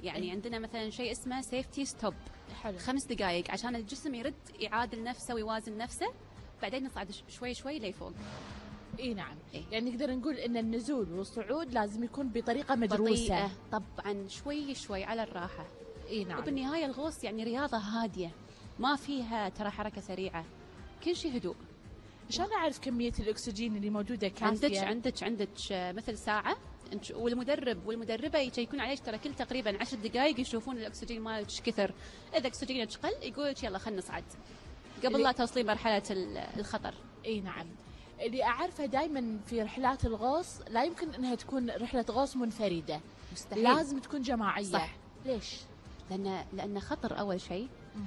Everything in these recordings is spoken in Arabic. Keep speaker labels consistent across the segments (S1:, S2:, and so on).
S1: يعني عندنا مثلا شيء اسمه سيفتي ستوب،
S2: حلو.
S1: 5 دقائق عشان الجسم يرد يعادل نفسه ويوازن نفسه، بعدين نصعد شوي شوي لفوق.
S2: اي نعم.
S1: إيه؟
S2: يعني نقدر نقول ان النزول والصعود لازم يكون بطريقه مدروسه،
S1: بطيئة طبعا، شوي شوي على الراحة.
S2: اي نعم.
S1: وبالنهاية الغوص يعني رياضة هادية، ما فيها ترى حركة سريعة، كل شيء هدوء.
S2: عشان اعرف كميه الاكسجين اللي موجوده كافيه.
S1: عندك مثل ساعة، والمدرب والمدربة يشيكون عليك ترى كل تقريبا 10 دقائق يشوفون الاكسجين مالك كثر. اذا اكسجينك قل يقول لك يلا خلينا نصعد قبل لا توصلين مرحلة الخطر.
S2: اي نعم. اللي اعرفه دائما في رحلات الغوص لا يمكن انها تكون رحله غوص منفرده،
S1: مستحيل،
S2: لازم تكون جماعيه.
S1: صح.
S2: ليش؟
S1: لان خطر اول شيء.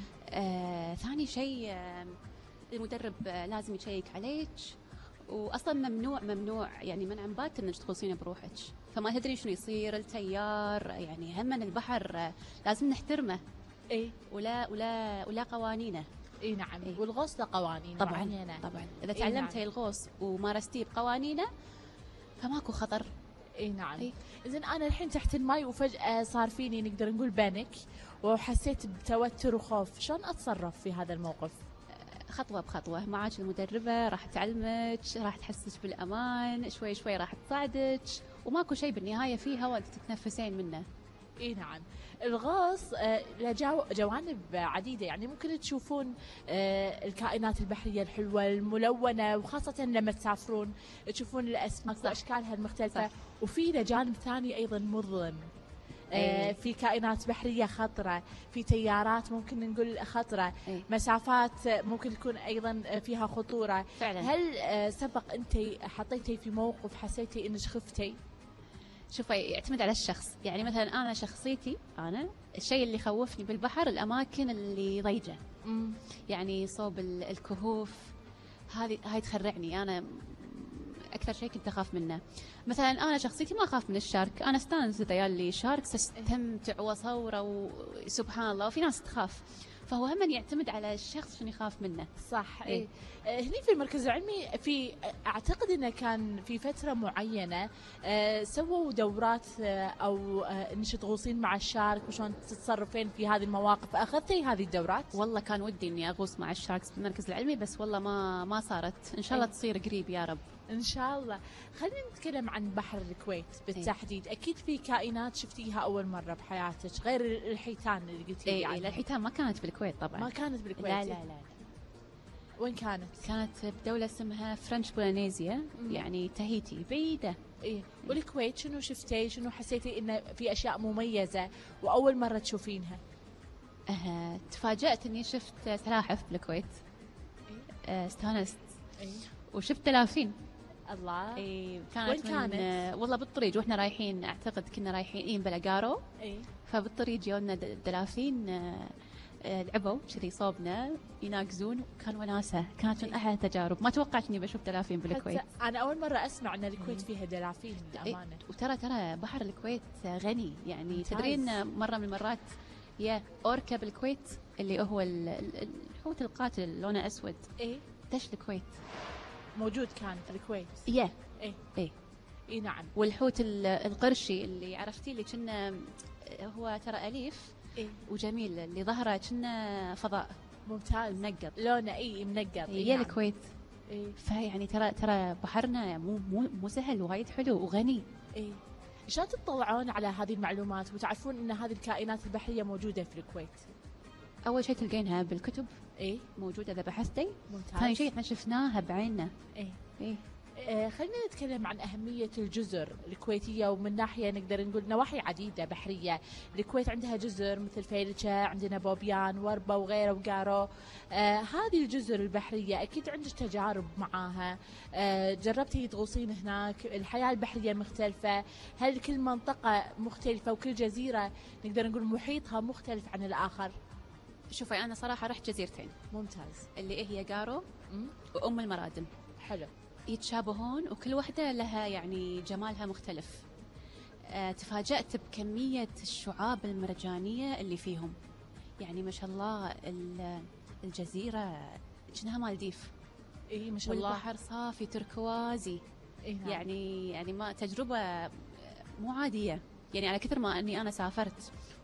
S1: ثاني شيء المدرب لازم يشيك عليك، واصلا ممنوع يعني منعا باتا انك تغوصين بروحك، فما تدري شنو يصير التيار. يعني هم البحر لازم نحترمه.
S2: اي
S1: ولا قوانينه.
S2: اي نعم.
S1: إيه؟
S2: والغوص له قوانين معينه.
S1: طبعا اذا
S2: إيه
S1: تعلمتي
S2: نعم.
S1: الغوص ومارستيه بقوانينه فماكو خطر.
S2: اي نعم.
S1: إيه؟
S2: اذن انا الحين تحت الماء وفجاه صار فيني نقدر نقول بانيك، وحسيت بتوتر وخوف، شلون اتصرف في هذا الموقف؟
S1: خطوة بخطوة، معاك المدربة راح تعلمك، راح تحسسك بالأمان، شوي شوي راح تصعدك، وماكو شيء بالنهاية فيه هواء تتنفسين منه.
S2: اي نعم. الغاص له جوانب عديدة، يعني ممكن تشوفون الكائنات البحرية الحلوة الملونة، وخاصة لما تسافرون تشوفون الأسماك وأشكالها المختلفة.
S1: صح.
S2: وفي له جانب ثاني أيضا مظلم. في كائنات بحرية خطرة، في تيارات ممكن نقول خطرة، مسافات ممكن تكون أيضا فيها خطورة
S1: فعلا.
S2: هل سبق أنت حطيتي في موقف حسيتي إنك خفتي؟
S1: شوفي، يعتمد على الشخص. يعني مثلا أنا شخصيتي، أنا الشيء اللي يخوفني بالبحر الأماكن اللي ضيجة. يعني صوب الكهوف، هاي تخرعني. أنا أكثر شيء كنت أخاف منه. مثلا أنا شخصيتي ما أخاف من الشارك، أنا استانس إذا يالي شارك استمتع وأصوره وسبحان الله. وفي ناس تخاف، فهو هم يعتمد على الشخص شنو يخاف منه.
S2: صح. إيه. هني في المركز العلمي في اعتقد انه كان في فتره معينه سووا دورات او انك تغوصين مع الشارك وشلون تتصرفين في هذه المواقف، اخذتي هذه الدورات؟
S1: والله كان ودي اني اغوص مع الشاركس في المركز العلمي، بس والله ما صارت. ان شاء الله تصير قريب يا رب.
S2: ان شاء الله. خلينا نتكلم عن بحر الكويت بالتحديد. اكيد في كائنات شفتيها اول مره بحياتك غير الحيتان اللي قلتي لي عنها.
S1: الحيتان ما كانت بالكويت طبعا.
S2: ما كانت بالكويت؟
S1: لا.
S2: وين كانت؟
S1: كانت بدولة اسمها فرنش بولينيزيا، يعني تاهيتي بعيدة.
S2: إيه. والكويت شنو شفتي؟ شنو حسيتي إنه في أشياء مميزة وأول مرة تشوفينها؟
S1: تفاجأت إني شفت سلاحف بالكويت. استانست. وشفت دلافين.
S2: الله.
S1: وين كانت؟ والله بالطريق واحنا رايحين، اعتقد كنا رايحين بلغارو. فبالطريق جونا دلافين، لعبوا كذي صوبنا يناقزون، وكان وناسه. كانت من احلى التجارب. ما توقعت اني بشوف دلافين بالكويت.
S2: انا اول مره اسمع ان الكويت فيها دلافين للامانه.
S1: وترى بحر الكويت غني. يعني تدرين مره من المرات يا اوركا بالكويت اللي هو الحوت القاتل لونه اسود. دش الكويت
S2: موجود كان في الكويت. اي نعم.
S1: والحوت القرشي اللي عرفتي اللي كنا هو ترى اليف وجميل، اللي ظهره كنا فضاء.
S2: ممتاز.
S1: منقط
S2: لونه منقط.
S1: هي الكويت. فيعني ترى بحرنا مو سهل، وايد حلو وغني.
S2: شلون تطلعون على هذه المعلومات وتعرفون ان هذه الكائنات البحريه موجوده في الكويت؟
S1: اول شيء تلقينها بالكتب. موجوده اذا بحثتي.
S2: ممتاز.
S1: ثاني شيء احنا شفناها بعيننا.
S2: خلينا نتكلم عن أهمية الجزر الكويتية، ومن ناحية نقدر نقول نواحي عديدة بحرية. الكويت عندها جزر مثل فيلتشة، عندنا بوبيان، وربة وغيره وقارو. هذه الجزر البحرية أكيد عندك تجارب معاها. جربتي تغوصين هناك؟ الحياة البحرية مختلفة؟ هل كل منطقة مختلفة وكل جزيرة نقدر نقول محيطها مختلف عن الآخر؟
S1: شوفي أنا صراحة رحت جزيرتين.
S2: ممتاز.
S1: اللي هي قارو وأم المرادم.
S2: حلو.
S1: يتشابهون وكل واحدة لها يعني جمالها مختلف. تفاجأت بكمية الشعاب المرجانية اللي فيهم. يعني ما شاء الله الجزيرة كأنها مالديف.
S2: ما شاء الله.
S1: والبحر صافي تركوازي. يعني ما تجربة مو عادية. يعني على كثر ما أني أنا سافرت